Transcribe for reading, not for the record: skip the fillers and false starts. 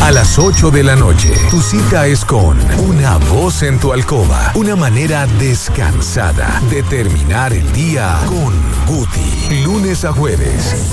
A las 8 de la noche, tu cita es con Una Voz en tu Alcoba. Una manera descansada de terminar el día con Guti. Lunes a jueves,